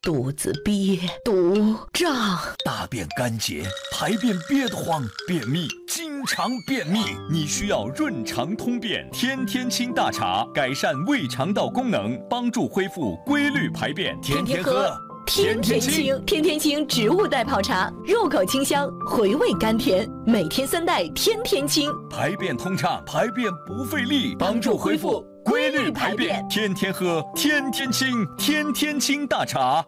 肚子憋，肚胀， 大便干结，排便憋得慌，便秘，经常便秘，你需要润肠通便天天清大茶，改善胃肠道功能，帮助恢复规律排便，天天喝。 天天清，天天清植物代泡茶，入口清香，回味甘甜，每天3袋，天天清， 排便通畅，排便不费力，帮助恢复规律排便，天天喝，天天清，天天清大茶。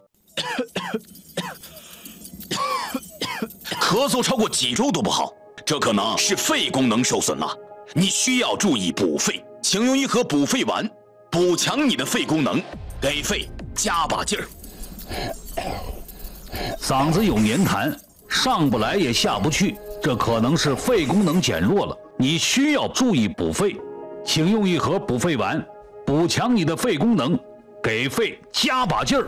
咳嗽超过几周都不好，这可能是肺功能受损了，你需要注意补肺，请用一盒补肺丸，补强你的肺功能，给肺加把劲儿。 嗓子有黏痰，上不来也下不去，这可能是肺功能减弱了，你需要注意补肺，请用一盒补肺丸，补强你的肺功能，给肺加把劲儿。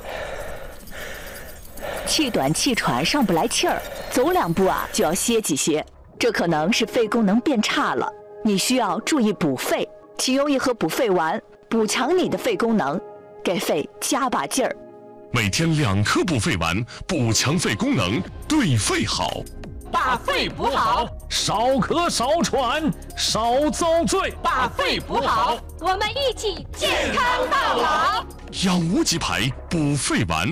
气短气喘上不来气儿，走2步就要歇几歇，这可能是肺功能变差了，你需要注意补肺，请用一盒补肺丸，补强你的肺功能，给肺加把劲儿。 每天2颗补肺丸，补强肺功能，对肺好。 把肺补好， 少咳少喘少遭罪。 把肺补好， 我们一起健康到老。 养无极牌补肺丸。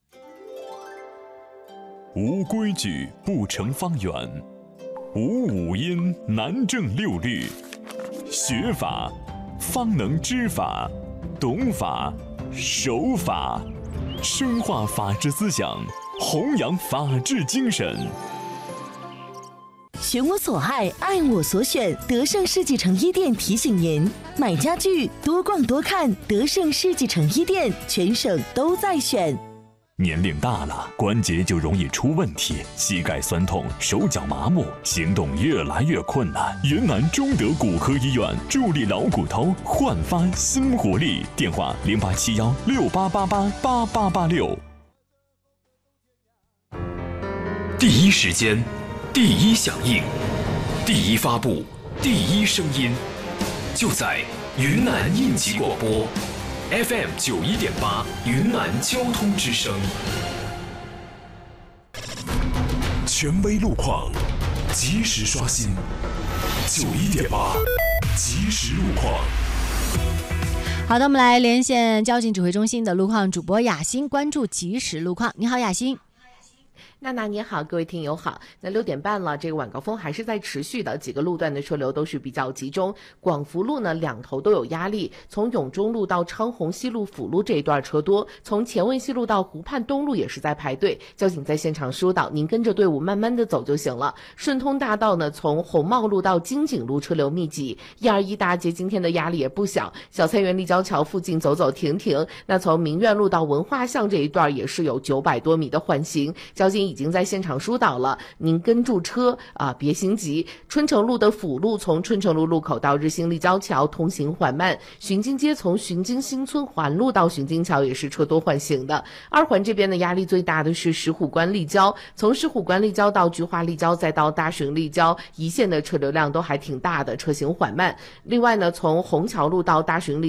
无规矩不成方圆，无五音难正六律。学法方能知法，懂法守法，深化法治思想，弘扬法治精神。 选我所爱，爱我所选。德胜世纪城一店提醒您：买家具多逛多看，德胜世纪城一店，全省都在选。 年龄大了，关节就容易出问题，膝盖酸痛，手脚麻木，行动越来越困难。云南中德骨科医院助力老骨头，焕发新活力。电话087168888886。 第一时间，第一响应，第一发布，第一声音，就在云南应急广播。FM 91.8云南交通之声， 权威路况，及时刷新。91.8即时路况。 好的，我们来连线交警指挥中心的路况主播雅欣，关注即时路况。你好，雅欣。 娜娜你好，各位听友好。那6点半了，这个晚高峰还是在持续的，几个路段的车流都是比较集中。广福路呢2头都有压力，从永中路到昌洪西路辅路这一段车多，从前卫西路到湖畔东路也是在排队。交警在现场疏导，您跟着队伍慢慢的走就行了。顺通大道呢，从红茂路到金井路车流密集，121大街今天的压力也不小，小菜园立交桥附近走走停停。那从明苑路到文化巷这一段也是有900多米的缓行，交警已经在现场疏导了，您跟住车别心急。春城路的辅路从春城路路口到日新立交桥通行缓慢，巡京街从巡京新村环路到巡京桥也是车多缓行的。2环这边的压力最大的是石虎关立交，从石虎关立交到菊花立交再到大巡立交，一线的车流量都还挺大的，车行缓慢。另外呢，从虹桥路到大巡立